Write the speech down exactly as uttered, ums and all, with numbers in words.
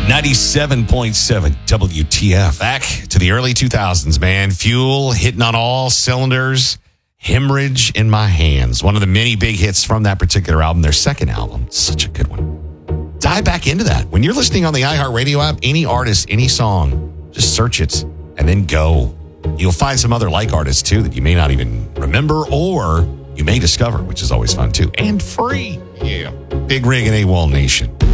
ninety-seven point seven W T F. Back to the early two thousands, man. Fuel hitting on all cylinders. Hemorrhage in My Hands. One of the many big hits from that particular album. Their second album. Such a good one. Dive back into that. When you're listening on the iHeartRadio app, any artist, any song, just search it and then go. You'll find some other like artists, too, that you may not even remember or you may discover, which is always fun, too. And free. Yeah. Big Rig and AWOL Nation.